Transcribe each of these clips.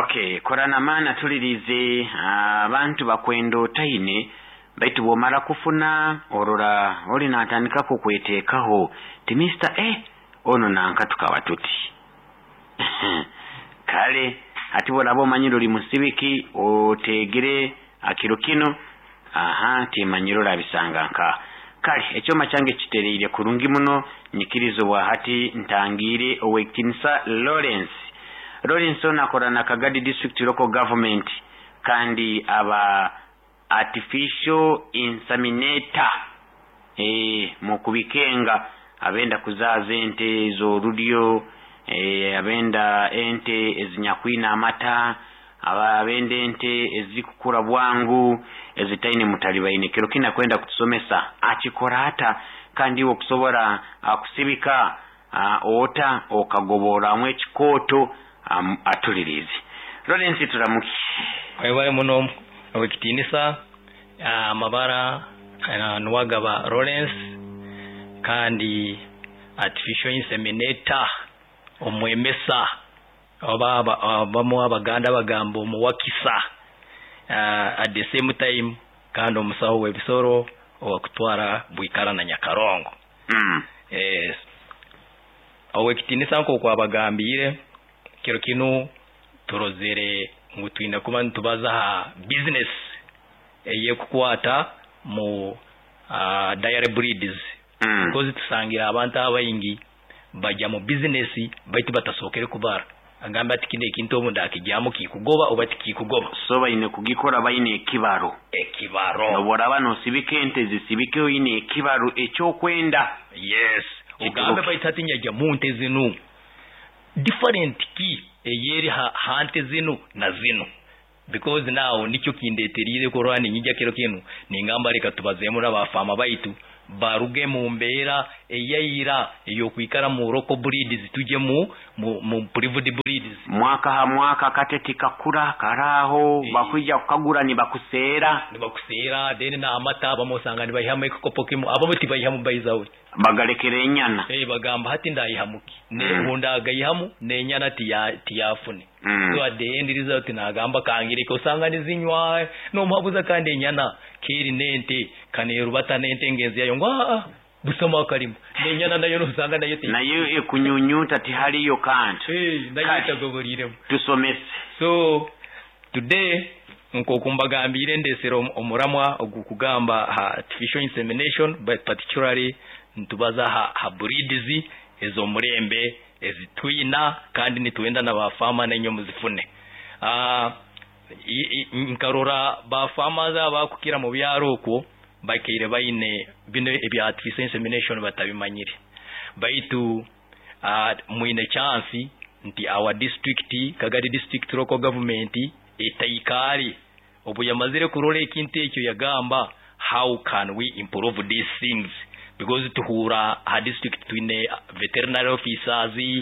Okay, korana maana tulirize abantu bakwendo taine baitu bomara kufuna orora oli natandika kukweteekaho ti Mr. ono nanka tukawa tuti kale ati bolabo manyiro li musibiki otegere akiro kino ti manyiro labisanga nka kale ekyoma kyange kitereire kurungi muno nyikirizo bwa hati ntangire owekinsa Lawrence onakorana Kagadi District Local Government kandi aba artificial inseminator mukubikenga abenda kuzaza ente zorudio abenda ente ezinyakwina amata abenda ente ezikukura bwangu ezitaine mutalibaine kero kina kwenda kutusomesa akikora hata kandi okusobora akusibika ota okagobora mwe chikoto atulirize Lawrence turamuki webale muno wekitinisa mabara nwagaba Lawrence kandi artificial inseminator omwemesa bamwe abaganda bagambo muwakisa at the same time kandi omusaho webisoro okutwara bwikara na Nyakarongo yes owekitinisa nko kwa bagambire kero kino turozere ngutwina kuba ntubaza business eye kukwata mu dairy breeds because tusangira abantu abayingi bajya mu business baitu batasokere kubara agamba ati kinde kintu omu ndakijyamu kikugoba obati kikugoba so bayine kugikora bayine ekibaro nobora bano sibike ente zisibike oyine ekibaro ekyokwenda yes ugambe baitati nyajja munte zinu different ki eyeri hante zinu na zinu because now nicho kindeterire ko rwani nyijja kero kinu ningamba reka tubazemu n'abafama baitu baruge mu mbera eyayira eyokwikara mu roko breeds tuje mu private breeds mwaka kateti kakura karaho bakwijja kukagura ni bakusera then na amata bamosanga ni bayihamu ekopokimo abo bati bayihamu bayizawe bagalekere enyana bagamba hati ndayihamuki ne hunda agayihamu ne nyana tiyafune so at the end result nagamba kangire ko sanga nizinywa no mwabuza kandi enyana kiri nente kanerubata nente ngenzi yayo ngwa busoma kalimu ne nyana nayo nosanga nayo ekunyunyuta tihali yo kantu nayo tagoborire tusomese so today nko kumbagambire ndesero omuramwa ogukugamba artificial insemination but particularly ntubaza ha breeds ezo murembe ezitwina kandi nituenda na bafama nenyo muzifune nkarora bafama za bakukira mu byaro uko bakire bayine bino ebya artificial insemination batabimanyire baitu muine chance nti our district Kagadi District Local Government etaikari obuyamazire kurole ikintu ekyo yagamba how can we improve these things because tuhura ha district twine veterinary officers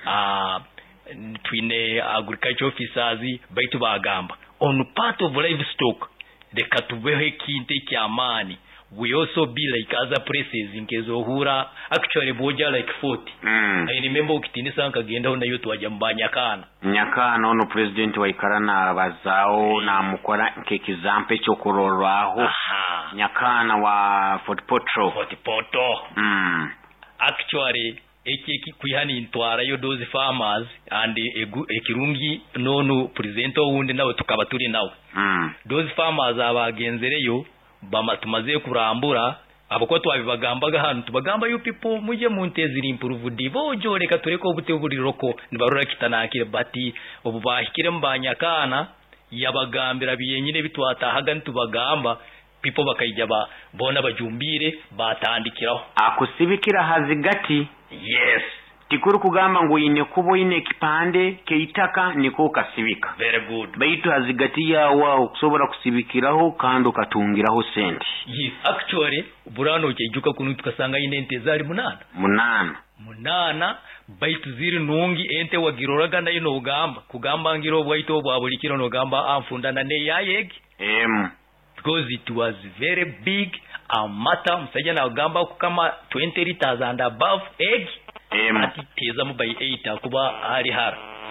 twine agriculture officers baitu bagamba on part of livestock the katubehe kinte kyamani we also be like other places inkezo hura actually boja like 40 I remember ukitinisa nkagenda na yoto wajambanya Nyakana ono president wa ikarana bazao na mukora nkekizampe cyo kurorwaho Nyakana wa Fort Poto actually ekiki kwihani intwara yo those farmers and ekirungi nonu president wundi nawe tukaba turi nawe those farmers abagenzereyo bamatumaze kurambura abako twabibagambaga hano tubagamba you people muje muntezira improved bojo reka tureko buteburiroko nibarura kitanakire bati obu bahikire mbanyakana yabagambira biyenyine bitwatahaga ntubagamba people bakayija bona bajumbire batandikiraho akusibikira hazigati yes tikuru kugamba ngo ine kubo ine kipande keitaka niko kasibika very good baitu hazigati yawo kusobora kusibikiraho kandi ukatungiraho senti yes actually burano cyejuka kunu tukasanga ine ente zari munana baitu ziri nungi ente wagiroraga nayo no kugamba ngiro bwaito bwabulikiro no gamba amfundana ne yayeg because it was very big amata msajja na gamba kama 20 liters and above egg ati teza mu by 8 kuba ali har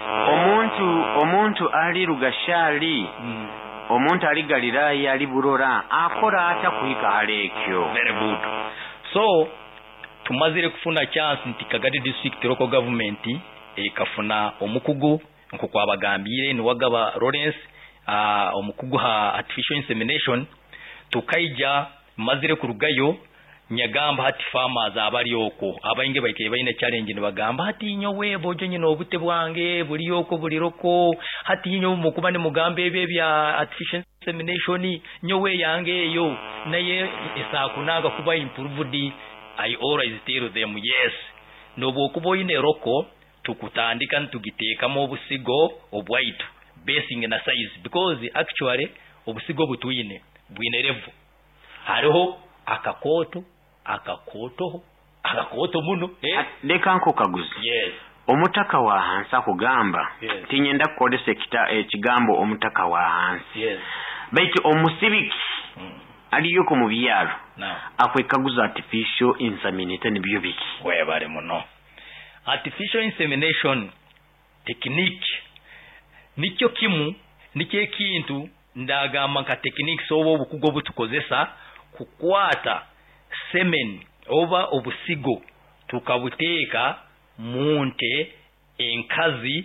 omuntu ali Rugashali omuntu ali Galilaya ali Burora akora ata kuhika halekyo. Very good. So tumazire kufuna chance nti Kagadi district local government ekafuna omukugu nko abagambire ni wagaba Lawrence omukugu ha artificial insemination tukaija mazire kurugayo nyagamba hati farmers abali oko abayinge bayike bayine challenge ni bagamba hati nyowe bojo nyino obute bwange buli oko buli roko hati nyo mukuba ni mugambe ebye bya artificial insemination nyowe yange yo naye esakunaga kuba improved. I always tell them yes nobo kuboyine roko tukutandika ntugiteka mu obusigo obwaitu basing na size because actually obusigo butwine bwine level hariho akakoto muno lekanko kaguzi. Yes. Omutaka wa hansa kugamba tinyenda kukole sekita ekigambo omutaka wa hansi. Yes. Baiti omusibiki aliyoko mu byaro akwekaguza artificial insemination nibyo biki kwebale muno. Artificial insemination technique nikyo kimu nikye kintu ndagamba ka techniques obo obukugo butukozesa kukwata semen oba obusigo tukabuteeka munte enkazi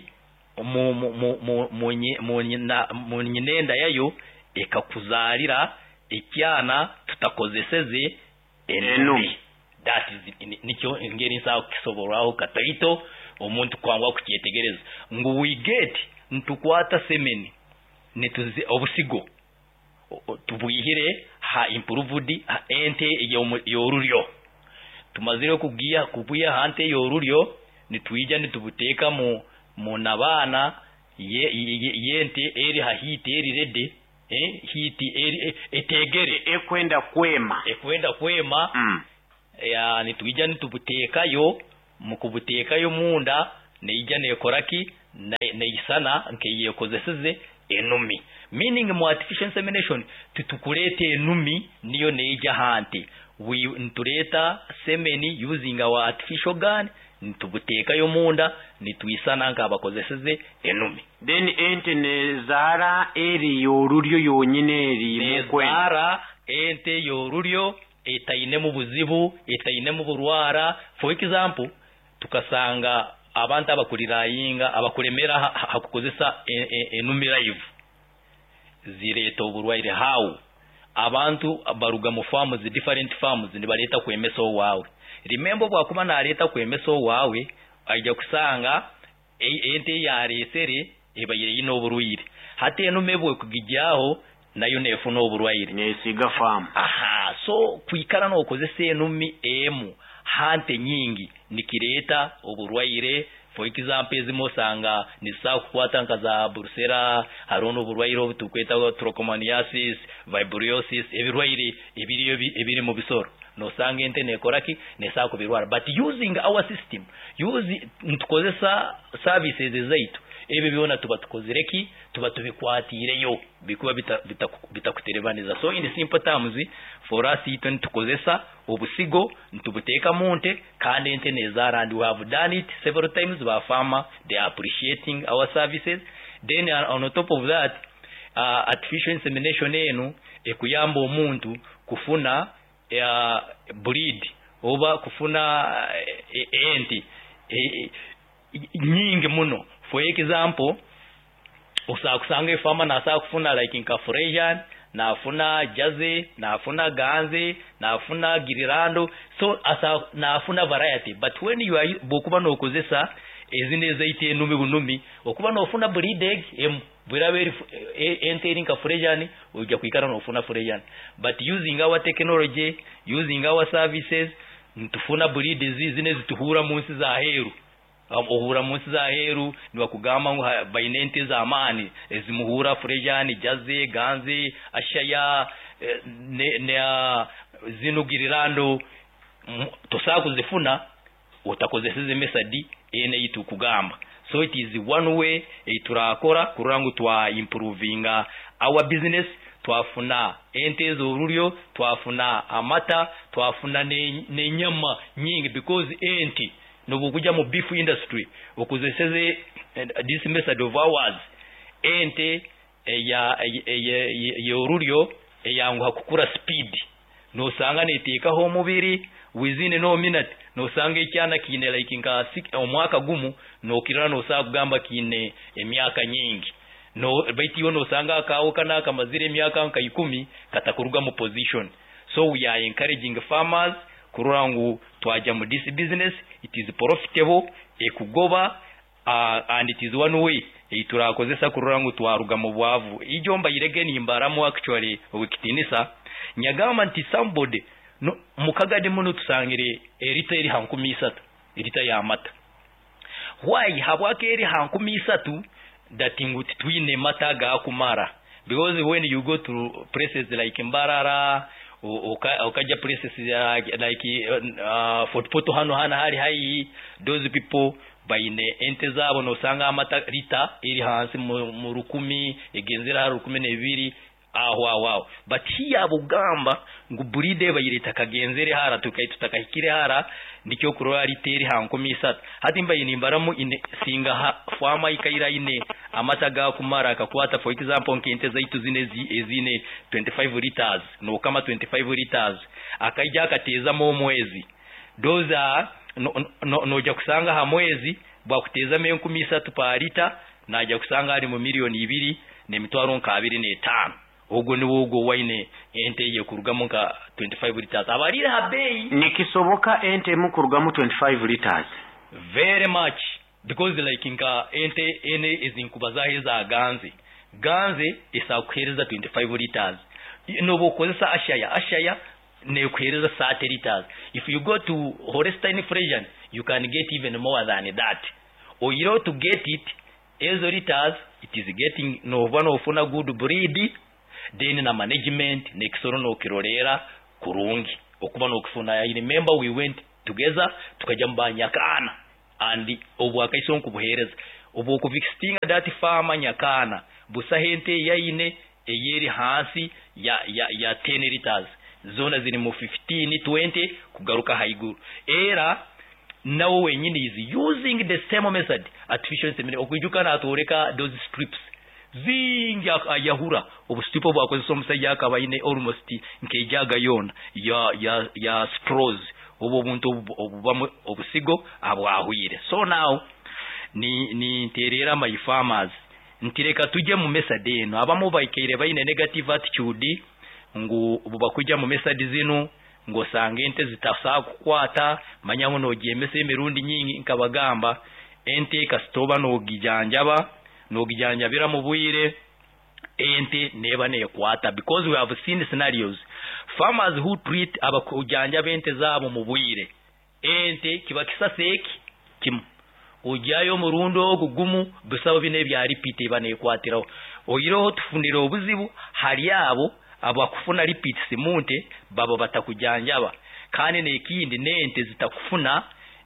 munyinenda yayo ekakuzalira ekyana tutakozeseze enumi. That is nikyo ngeri nsa kisobolaho kataito omuntu kwangwa kukyetegereza ngu we get ntukwata semen netuzi obusigo tubuyihire ha improved ha ente yorulyo tumazire kubuya hante yorulyo nituija nitubuteka mu nabana yente eri ha hiti eri rede hiti eri etegere ekwenda kwema ya nituija nitubutekayo mukubutekayo munda neija nekoraki neisana nkeyekozeseze enumi. Meaning mu artificial insemination tutukulete enumi niyo neija hante ntuleta semeni using our artificial gun ntubutekayo munda nituisana nkabakozeseze enumi. Then ente nezara eri yorulyo yonyine eri nezara ente yorulyo etaine mu buzibu etaine mu burwara. For example tukasanga abantu abakulirayinga abakulemera hakukozesa enumi live zireto burwaire how abantu baruga mu farms different farms nibaleta kwemeso wawe. Remember bwakuba na leta kwemeso wawe ajja kusanga ente yaresere ebayire yino burwire hate enumi bwe kugijyaho nayo nefuna oburwaire nesiga farm. So kwikara no kozesa enumi emu hante nyingi nikireta oburwaire. For example ezimosanga nisa kukwata nkaza bursera harono oburwaire obutukweta trichomoniasis vibriosis ebirwaire ebiri mu bisoro no sanga ente nekoraki nesa kubirwara but using our system ntukozesa services zaitu ebe biona tubatukozereki tubikwatireyo bikuba bitakuterebaniza. So in simple terms for us it ntukozesa obusigo ntubuteka munte kandi ente nezara and we have done it several times. Ba farmer they are appreciating our services. Then on top of that artificial insemination eno ekuyamba omuntu kufuna breed oba kufuna ente nyingi muno. For example usakusanga farmer nasa kufuna like Fresian nafuna jaze nafuna ganze nafuna girirando so asa nafuna variety. But when you are bokuba no kozesa ezine zaite enumi bunumi okuba no funa breed egg bwirabe entering Fresian ujja kuikara no funa Fresian. But using our technology using our services ntufuna breed zine zituhura munsi za heru ohura munsi za heru niwakugamba bainente za amani ezimuhura Fresian jaze ganze ashaya ne zinugirirando tosakuzifuna utakozeseze mesadi ene yitu kugamba. So it is one way turakora kurangu twa improving our business. Twafuna ente zorulyo twafuna amata twafuna ne nyama nyingi because ente nobukuja mu beef industry okuzeseze this method of ours ente ya orulyo eyangu hakukura speed no sanga netekaho omubiri within no minute no sanga ekyana kine like nka omwaka gumu no kirana no sa kugamba kine emyaka nyingi no baitiyo no sanga akawo kana kamazire emyaka nka 10 katakuruga mu position. So we are encouraging farmers kurangu twaja mu this business, it is profitable ekugoba and it is one way iturakozesa kurangu twaruga mu bwavu ijomba irege ni mbaramu actually wikitinisa nyagama nti somebody no mukagade muno tusangire erita eri 13 erita ya mata why habwake eri 13 that ingut twine mata ga kumara because when you go to places like Mbarara okaja places like Fort Poto hano hana hari hai those people baine ente zabo no sanga amata rita iri hansi mu rukumi egenzera 12 wow but here Bugamba nguburide bayirita kagenzere hara tutakahikire hara ndicyo kurora riteri hankomisa hati mbaye nimbaramu ine singa fama ikaira ine amata ga kumara akakwata for example nkente zaitu zine 25 liters no kama 25 liters akaija akateza mu mwezi doza no ja kusanga ha mwezi bwa kuteza me 13 pa liter naja kusanga ari mu milioni 2 ne mitwaro nka 25 ogo ni wogo waine ente ye kurugamo nka 25 liters abarira habei nikisoboka ente mu kurugamo 25 liters very much because like nka ente ene izinkubazahe za ganze isakuhereza 25 liters no bokozesa ashaya ne kuhereza 30 liters. If you go to Holstein Friesian you can get even more than that, or you know to get it as liters it is getting no one of a good breed then na management nekisoro no kirorera kurungi okuba no kufuna. I remember we went together tukaja mbanyakana and obwakaiso nkubuhereza obwokuvikistinga that farmer nyakana busahente yaine eyeri hansi ya 10 liters zona ziri mu 15 20 kugaruka haiguru era nawo wenyine is using the same method artificial insemination okujukana atoreka those strips zinga ayahura obustipo bwakozesa omusajja akabaine almost nkejaga yona ya straws obuntu obubamu obusigo abwahwire. So now ni terera my farmers ntireka tuje mu method eno abamu baikeire baine negative attitude ngo bubakuja mu method zino ngo sange ente zitasa kukwata manyamu no gyemese emirundi nyingi nkabagamba ente kastoba no gijanjabira mu bwire ente neba ne kwata because we have seen scenarios farmers who treat abakujanja ente zabo mu bwire ente kibakisaseki kim ujayo murundo ogugumu busaba bine bya repeat bane kwatiraho oyiro tufunira obuzibu hari abo abakufuna repeat simunte babo batakujanjaba kandi nekindi nente zitakufuna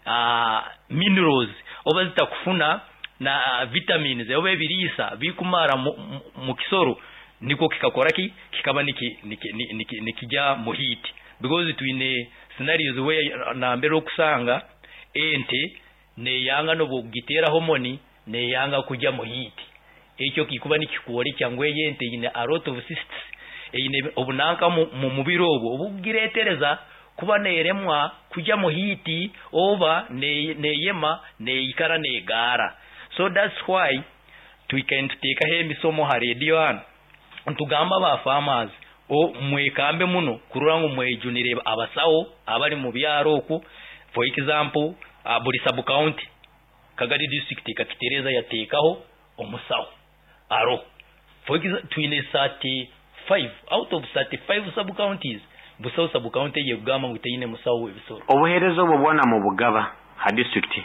minerals oba zitakufuna na vitamins oba birisa bikumara mu kisoro niko kikakoraki kikaba nikija mu heat because twine scenarios where na mbero kusanga ente ne yanga no bugitera hormone ne yanga kuja mu heat ekyo kikuba nikikuore cyangwe yente ine a lot of cysts ine obunanka mu mubiro obugiretereza kuba neremwa kuja mu heat over ne yema ne ikara ne gara. So that's why we can take a misomo ha radio an ntugamba ba farmers o mwekambe muno kururango mwejunire abasawo abali mu byaro oku for example buli sub county Kagadi district kakitereza yatekaho omusawo aro for example twine 35 out of 35 sub counties busawo sub county yegama nguteyine musawo ebisoro obuherezo bobwana mu bugaba ha district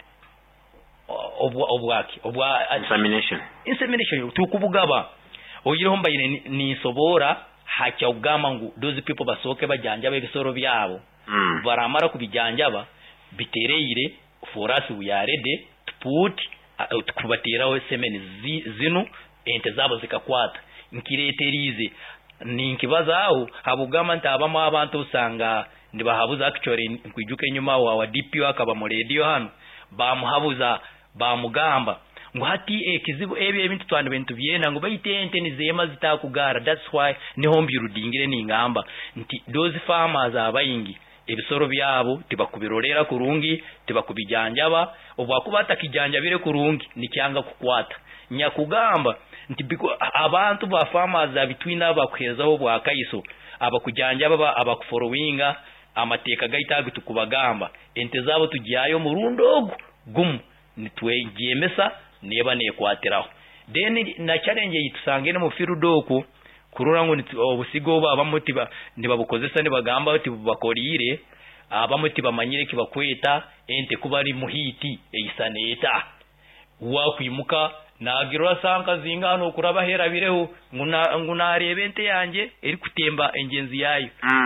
obwaki insemination tukubugaba oyiro mbayine ni sobora hacha ugama ngu those people basoke bajanja bebisoro byabo baramara kubijanjaba bitereire for us we are ready to put tukubateraho semen zino ente zabo zikakwata nkireterize ninkibaza aho habugama ntabamo abantu usanga ndibahabuza actually nkwijuke nyuma wa DPO akaba mu radio hano bamuhabuza bamugamba ngo hati kizibu ebintu twandu bintu byena ngo bayite ente nizema zitakugara. That's why niho mbirudingire ningamba nti those farmers abayingi ebisoro byabo tibakubirolera kurungi tibakubijanjaba obwakubata kijanjabire kurungi nikyanga kukwata nyakugamba nti abantu ba farmers abitwina abakwezaho bwa kaiso abakujanjaba abakuforowinga amateka gaitaga tukubagamba ente zabo tugiyayo murundo gumu nitwejemesa neba nekwatiraho then na challenge yitusange no mufirudoku kurura ngo obusigo babamotiba nibabukozesa nibagamba ati bakorire abamotiba manyire kibakweta ente kubari muhiti eisaneta wakwimuka nagirwa sanka zingano okuraba hera bireho nguna arebe ente yanje eri kutemba engenzi yayo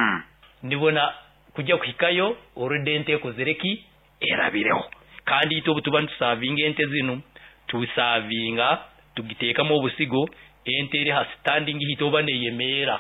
nibona kujya kwikayo oredente kozereki erabireho kandi ito butubantu serving ente zino tusavinga tugiteka mu busigo ente eri ha standing hito baneyemera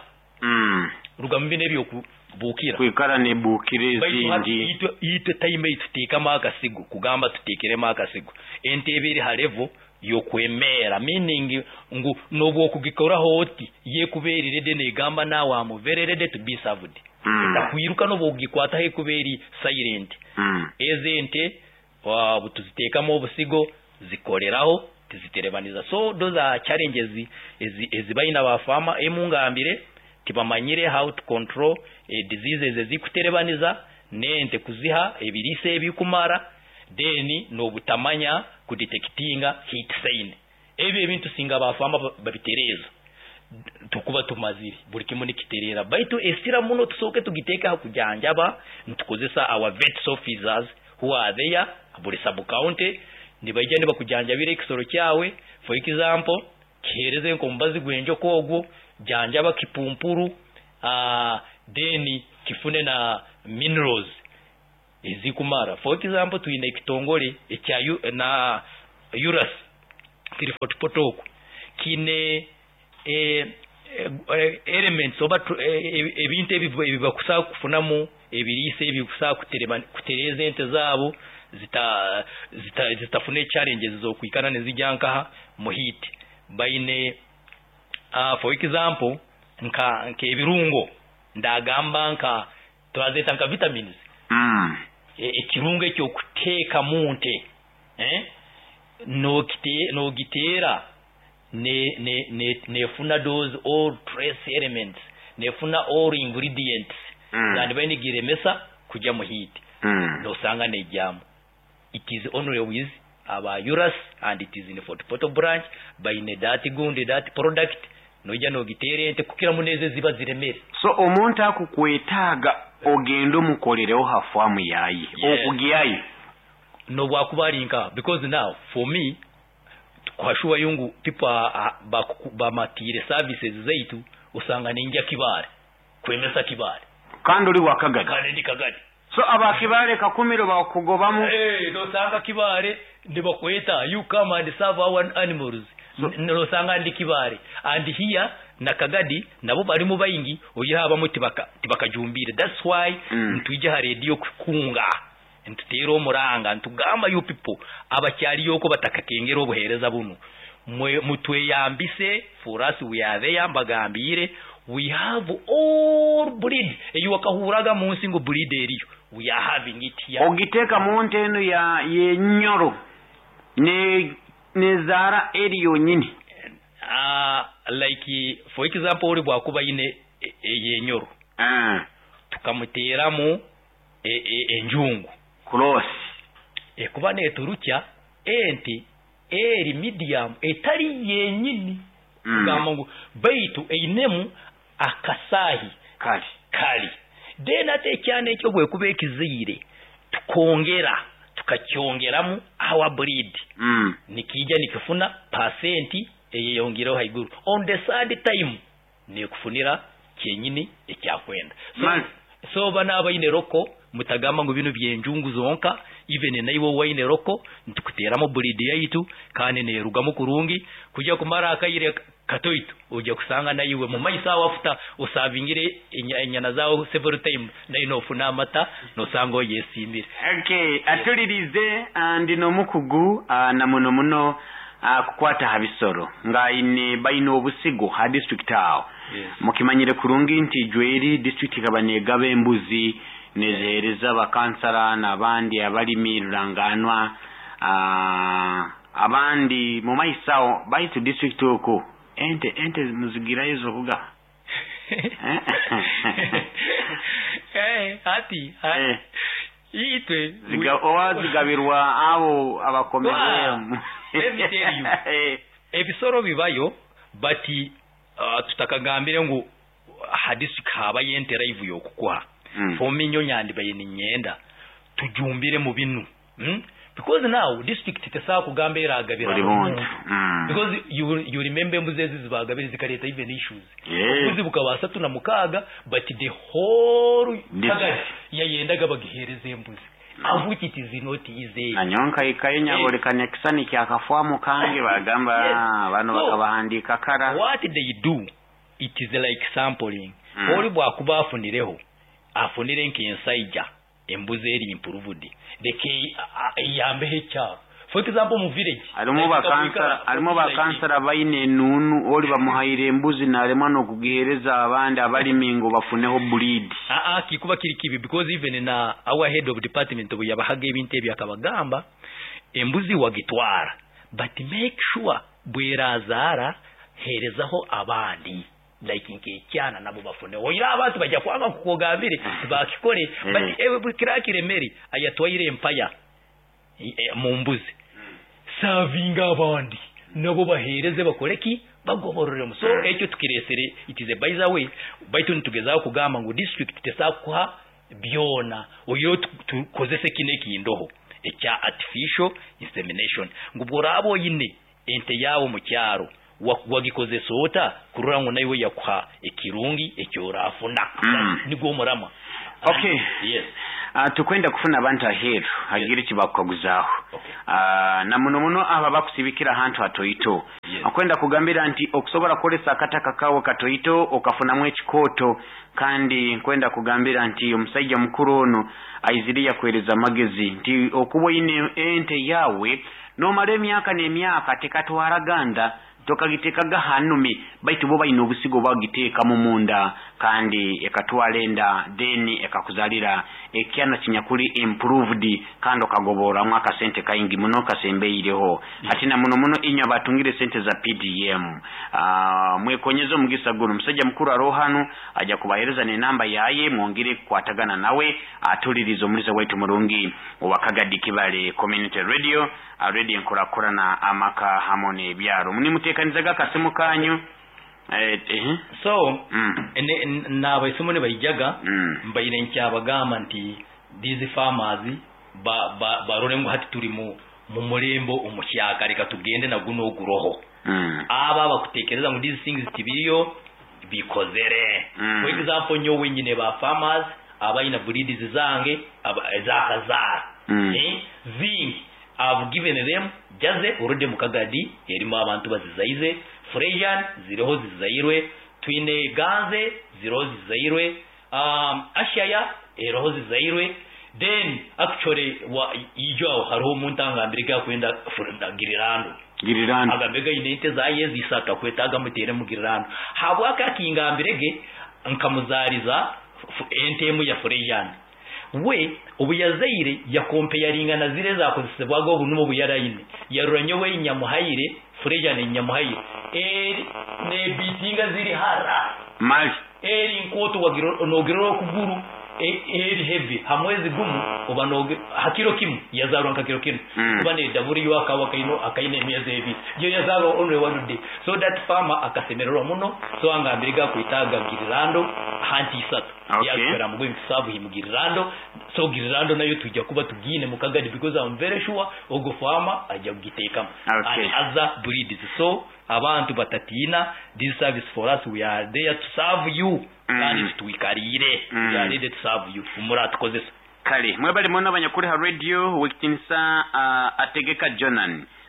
rugambe nebyo kubukira kwikara ne bukire zingi ito time ituteka maka sigo kugamba tutekere maka sigo ente ebiri ha level yo kwemera meaning ngu nobwo kugikora hoti ye kuberire de negamba nawe amuvererede to be served nakwiruka no bogikwata he kuberi silent ezente butuziteka mu busigo zikoreraho tiziterebaniza. So those are challenges ezibayina ba farmer emungambire tibamanyire how to control diseases ezikuterebaniza nente kuziha ebirise ebikumara then no butamanya kudetectinga heat sign ebyo bintu singa ba farmer babitereza tukuba tumaziri buri kimwe nikiterera baitu esira muno tusoke tugiteka hakujanjaba ntukozesa our vet officers who are there buri sub county nibayijane bakujanjabire ikisoro cyawe for example kihereze nkombazi gwenjo kogwo janjaba kipumpuru then kifune na minerals ezikumara for example tuine kitongole ekyayu na urus kirifotopotoko kine elements oba ebintu ebibakusa kufunamu ebirise ebikusa kutereza ente zabo zitafune challenges zo kuikana nezijanka muhiti baine for example nka ebirungo ndagamba nka twazeta nka vitamins ekirungo ekyo kuteka munte no gitera nefuna those all trace elements nefuna all ingredients and when giremesa kujya muhiti no sanga nejamu. It is only with our urus and it is in the photo branch by in that gundi that product noja no gitere ente kukira muneze ziba ziremere. So omuntu akukwetaga ogendo mukolereho hafamu yayi okugiyayi no bwakubalinka because now for me kwashuwa yungu people ba matire services zaitu usanga ninja kibare kwemesa kibare kandi uri wakagadi kandi kagadi. So abakibare kakumiro bakugobamu no sanga kibare ndibakweta you come and serve our animals no sanga ndikibare and here nakagadi nabo bari mu bayingi oyihaba mutibakajumbire. That's why ntuje ha radio kukunga ntutero muranga ntugamba you people abacyari yoko batakakengera obuhereza buno mutwe yambise for us we are there mbagambire we have all breed eyo akahuraga munsi ngo breed eriyo we are having it here ogiteka monte eno ya yenyoro ne zara eriyo nyini like for example uri bwakuba ine yenyoro tukamuteramu enjungu cross kuba neturukya enti eri medium etari yenyini ngamangu baitu einemu akasahi kali then ate cyane ekyo bwe kubekizire tukongera tukacyongeramu our breed nikija nikifuna percent eyongeraho haiguru on the third time ne kufunira cyenyini ekyakwenda so bana abayine roko mutagamba ngo bino byenjungu zonka even naibo wayine roko ntukuteramo breed yaitu kandi ne rugamo kurungi kujya kumara akayire katoito ujya kusanga nayiwe mu mayisa wafuta usavingire enyana zawo several time nayo ofuna amata no sango yesimbire. Okay, atulirize ndino mukugu na muno kukwata habisoro nga ine baino obusigo ha district awo. Mukimanyire kurungi nti Jweri district kabane gabe embuzi nezehereza bakansara nabandi abalimi rulanganwa abandi mu mayisa baitu district oko ente muzigira izo kuga. Hati itwe zigabirwa abo abakomeye. Let me tell you, ebisoro bibayo bati tutakagambire ngo hadisi kaba yente live yokukwa fominyo nyandi bayeni nyenda tujumbire mu binu because now district tesa kugambira agabira because you remember mbuzezi zibagabira zikareta even issues kuzi bukabasa tuna mukaga but the whole kaga yayendaga bagihereze embuzi avuki it is not easy anyonka ikayenya bolekanya kisani kyakafamu kange bagamba bano bakabahandika kara. What they do, it is like sampling. Oli bwakuba afunireho afunire nkensaija embuzi eri improved the key yambe hecha. For example mu village alimo bakansara bayine nunu oli bamuhaire embuzi na alemano kugihereza abandi abalimingo bafuneho breed kikuba kiri kibi because even na our head of department obu yabahaga ebintu ebyakabagamba embuzi wagitwara but make sure bwerazara herezaho abandi like nkecyana nabo bafuneho ira abantu bajya kwanga kukogambire bakikore but ewe kirakire meri ayatwaire empire mu mbuzi savinga abandi nabo bahereze bakoreki bagoborere muso ekyo tukiresere it is a by the way baitu nitugeza kugamba ngo district tesakwa byona oyo tukozese kineki indoho ekya artificial insemination ngubwo yine ente yawo mu cyaro wagikoze sota kurura ngo nayo yakwa ekirungi ekyorafuna nigo murama. Okay, yes. Tukwenda kufuna abantu aheru hagire kibakoguzaho na muno aba bakusibikira hantu hatoito akwenda kugambira nti okusobora kolesa akataka kawo katoito okafunamwe ekikoto kandi kwenda kugambira nti omusajja mukuru ono aiziriya kueleza magezi nti okubo ine ente yawe no mare myaka n'emyaka tekatwara ganda tokagitekaga hanumi baitu bo bayino obusigo bagiteeka mu munda kandi ekatwalenda deni ekakuzalira ekyana kinyakuli improved kandi okagobora mwaka sente kayingi muno kasembeireho atina muno inya batungire sente za PDM mwekonyezo mugisa guru musajja mukuru arohanu aja kubahereza ne namba yaye mwongire kwatagana nawe atulirizo muliza waitu murungi wakagadi kibale community radio already nkora na amaka hamone byaro muni mutekanizaga kasemu kanyu so na baisumone bayijaga mbayire nkyabagamba nti these farmers barore ngo hati turi mu murembo umucyaka reka tugende na guno guroho aba bakutekereza ngo these things tibiriyo bikozere for example nyo wenyine ba farmers abayina breeds zange zakazara zingi I've given them jaze urode mukagadi yerimo abantu bazizaize Fresian ziroho zizairwe twine ganze ziroho zizairwe ashaya eroho zizairwe then actually wa ijo haro muntangambirika kwenda girirando agambega inente zaye zisaka kwetaga mutere mu girirando habwaka kingambirege nkamuzariza entemu ya Fresian we ubuyazaire ya comparing na zire zakozesebwaga obunumo buyarayine yaruranyo we nyamuhayire Fresian nyamuhayire ne bitinga ziri hara mal nkoto wagiro nogiro kuguru heavy hamwezi gumu ubanoge hakiro kimu yazaro nkakiro kimu ubane daburi waka wakaino akaine miezi ebi yo yazaro only one day so that farmer akasemerero muno so angambiriga kuitaga girirando hanti satu yakera mugwe kisabu himugirirando so girirando nayo tujya kuba tugine mukagadi because I'm very sure ogo farmer ajya giteka aza breeds so abantu batatina this service for us we are there to serve you and tuikarire we are ready to serve you umuratu kozesa kale mwebali mona banyakuri ha radio wikitinisa ategeka Jonan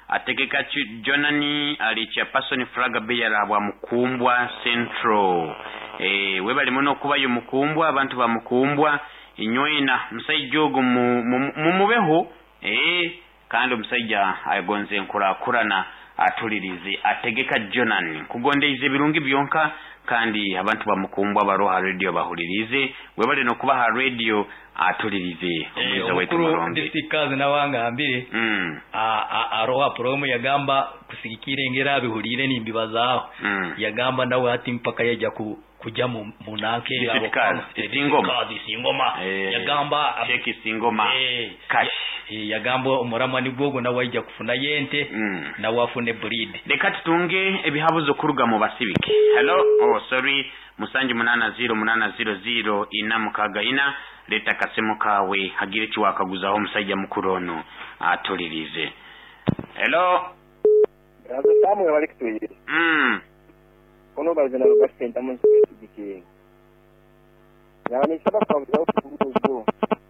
ategeka Jonani ali chairperson Fraga Beyara bwa Mukumbwa Central webali muno kubayo Mukumbwa abantu ba Mukumbwa inyoina musaijogo mubeho kandi omusajja agonze nkurakurana atulirize ategeka Jonani kugondeize birungi byonka kandi abantu bamukumbwa baroha radio bahulirize webale no kubaha radio atulirize omuza wetu muronge disikazi nawanga ambire aroha promo yagamba kusigikire ngera bihulire nimbibazaho yagamba nawe ati mpaka yaja kuja munanke yabo singoma yagamba cheki singoma cash yagamba umuramwa nibwogo nawe ajja kufuna yente na wafune breed leka tutunge ebihabuzo kuruga mu basibiki hello sorry musanji 80800 inamukaga ina leta kasemo kawe hagire kiwakaguzaho musajja mukurono atulirize hello Razo samwe wali kutuyire kono bazina rubasenta mu kibiki yani sababa kwa kurugo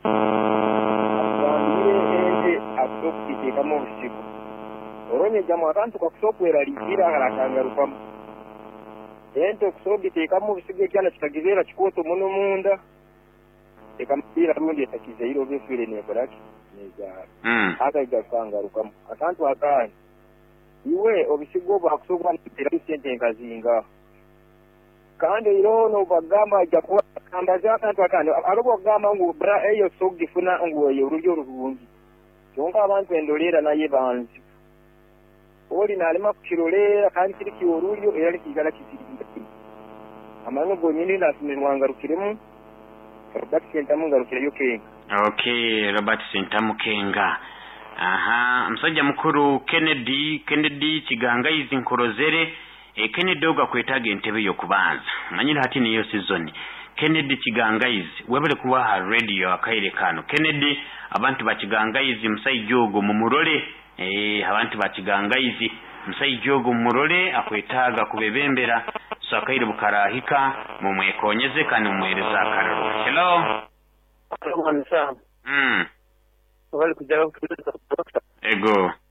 atokite kama usiku oronye jamu abantu kwa kusokwera ligira harakangaruka ento kusobite kama usiku cyana kitagizera kikoto muno munda ekamira rundi etakize iro befire ne baraki neza hata igakangaruka akantu akani iwe obisigo bakusogwa n'itera sente nkazinga kandi iro no bagamba jakwa kambaza akantu akani arobo gamba ngo bra eyo sogifuna ngo yo rujyo rubungi jonga abantu endolera naye banzi oli nalima kukirolera kandi kiri kiorulyo era kigala kisiringa amano gonyine nasimirwangarukiremu Robert Sentamu ngarukira yoke okay Robert Sentamu kenga msajja mukuru Kennedy kiganga izi nkorozere Kennedy oga kwetaga entebe yo kubanza manyira hati niyo season Kennedy kiganga izi webale kuba ha radio akaire kano Kennedy abantu bakiganga izi musaijogo mumurole abantu bakiganga izi musaijogo mumurole akwetaga kubebembera so akaire bukarahika mumwekonyeze kandi mumwereza akararo hello wali kujaga ego